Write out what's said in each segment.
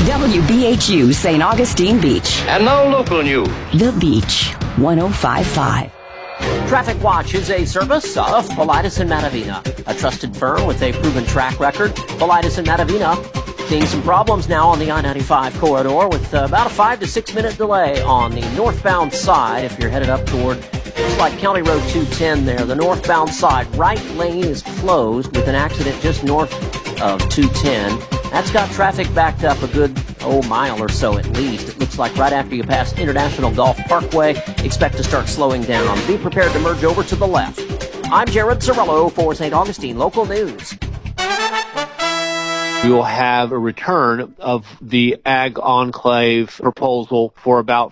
WBHU St. Augustine Beach. And now local news. The Beach, 105.5. Traffic Watch is a service of Paulides and Matavina, a trusted firm with a proven track record. Paulides and Matavina seeing some problems now on the I-95 corridor with about a 5 to 6 minute delay on the northbound side if you're headed up toward, looks like County Road 210 there. The northbound side, right lane is closed with an accident just north of 210. That's got traffic backed up a good, mile or so at least. It looks like right after you pass International Golf Parkway, expect to start slowing down. Be prepared to merge over to the left. I'm Jared Sorello for St. Augustine Local News. We will have a return of the Ag Enclave proposal for about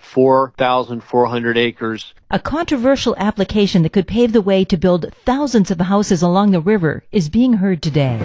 4,400 acres. A controversial application that could pave the way to build thousands of houses along the river is being heard today.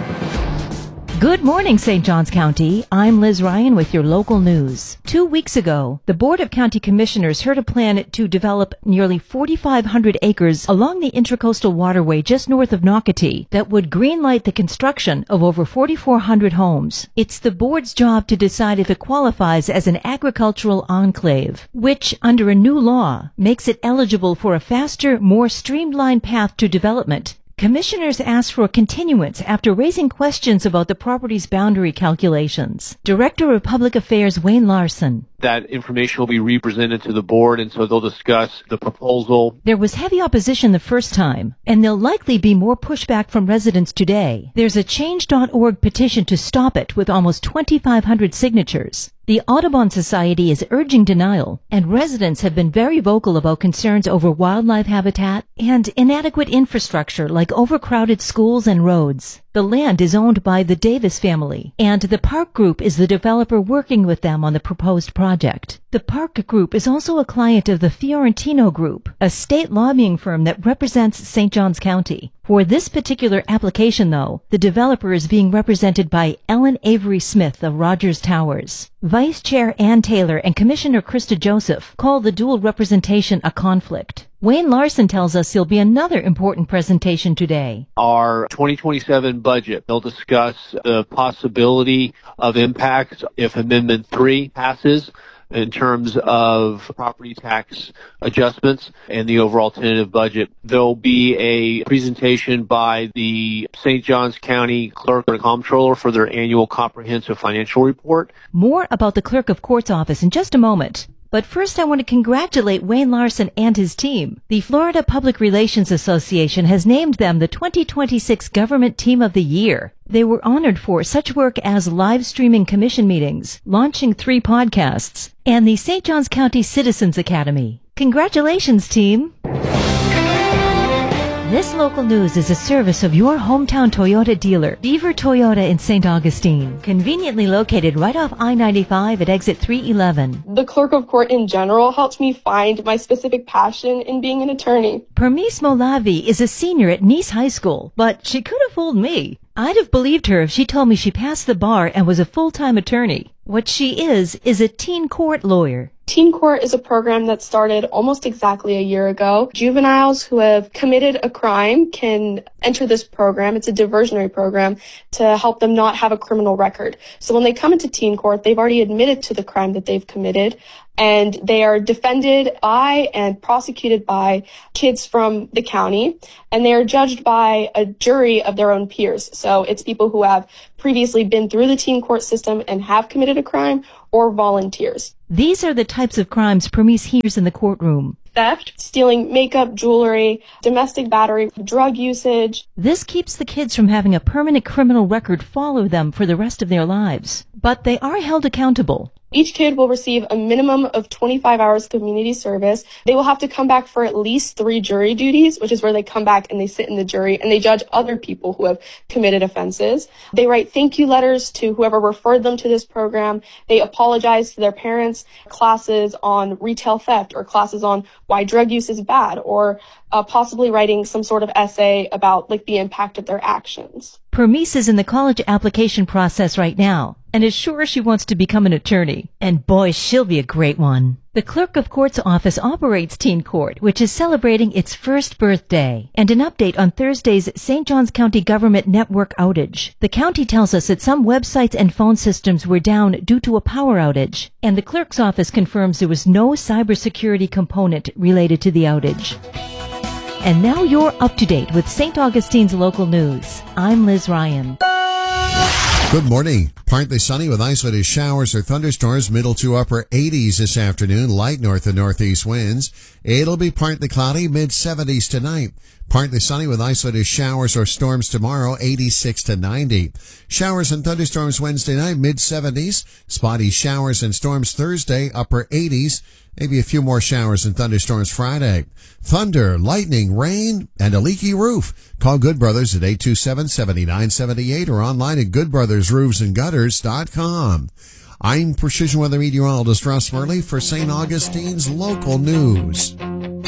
Good morning, St. Johns County. I'm Liz Ryan with your local news. 2 weeks ago, the Board of County Commissioners heard a plan to develop nearly 4,500 acres along the Intracoastal Waterway just north of Nocatee that would greenlight the construction of over 4,400 homes. It's the board's job to decide if it qualifies as an agricultural enclave, which, under a new law, makes it eligible for a faster, more streamlined path to development. Commissioners asked for a continuance after raising questions about the property's boundary calculations. Director of Public Affairs Wayne Larson. That information will be represented to the board, and so they'll discuss the proposal. There was heavy opposition the first time, and there'll likely be more pushback from residents today. There's a Change.org petition to stop it with almost 2,500 signatures. The Audubon Society is urging denial, and residents have been very vocal about concerns over wildlife habitat and inadequate infrastructure like overcrowded schools and roads. The land is owned by the Davis family, and the Park Group is the developer working with them on the proposed project. The Park Group is also a client of the Fiorentino Group, a state lobbying firm that represents St. Johns County. For this particular application, though, the developer is being represented by Ellen Avery Smith of Rogers Towers. Vice Chair Ann Taylor and Commissioner Krista Joseph call the dual representation a conflict. Wayne Larson tells us there'll be another important presentation today. Our 2027 budget. They'll discuss the possibility of impacts if Amendment 3 passes in terms of property tax adjustments and the overall tentative budget. There'll be a presentation by the St. Johns County Clerk and Comptroller for their annual comprehensive financial report. More about the Clerk of Court's office in just a moment. But first, I want to congratulate Wayne Larson and his team. The Florida Public Relations Association has named them the 2026 Government Team of the Year. They were honored for such work as live streaming commission meetings, launching 3 podcasts, and the St. Johns County Citizens Academy. Congratulations, team! This local news is a service of your hometown Toyota dealer, Beaver Toyota in St. Augustine, conveniently located right off I-95 at exit 311. The clerk of court in general helped me find my specific passion in being an attorney. Permise Molavi is a senior at Nice High School, but she could have fooled me. I'd have believed her if she told me she passed the bar and was a full-time attorney. What she is a teen court lawyer. Teen Court is a program that started almost exactly a year ago. Juveniles who have committed a crime can enter this program. It's a diversionary program to help them not have a criminal record. So when they come into Teen Court, they've already admitted to the crime that they've committed, and they are defended by and prosecuted by kids from the county, and they are judged by a jury of their own peers. So it's people who have previously been through the Teen Court system and have committed a crime, or volunteers. These are the types of crimes Permise hears in the courtroom. Theft, stealing makeup, jewelry, domestic battery, drug usage. This keeps the kids from having a permanent criminal record follow them for the rest of their lives. But they are held accountable. Each kid will receive a minimum of 25 hours of community service. They will have to come back for at least 3 jury duties, which is where they come back and they sit in the jury and they judge other people who have committed offenses. They write thank you letters to whoever referred them to this program. They apologize to their parents. Classes on retail theft or classes on why drug use is bad, or possibly writing some sort of essay about the impact of their actions. Permise is in the college application process right now. and is sure she wants to become an attorney. And boy, she'll be a great one. The Clerk of Court's office operates Teen Court, which is celebrating its first birthday. And an update on Thursday's St. Johns County Government Network outage. The county tells us that some websites and phone systems were down due to a power outage. And the clerk's office confirms there was no cybersecurity component related to the outage. And now you're up to date with St. Augustine's local news. I'm Liz Ryan. Good morning. Partly sunny with isolated showers or thunderstorms, middle to upper 80s this afternoon, light north and northeast winds. It'll be partly cloudy, mid-70s tonight. Partly sunny with isolated showers or storms tomorrow, 86 to 90. Showers and thunderstorms Wednesday night, mid-70s. Spotty showers and storms Thursday, upper 80s. Maybe a few more showers and thunderstorms Friday. Thunder, lightning, rain, and a leaky roof. Call Good Brothers at 827-7978 or online at goodbrothersroofsandgutters.com. I'm Precision Weather Meteorologist Russ Murley for St. Augustine's local news.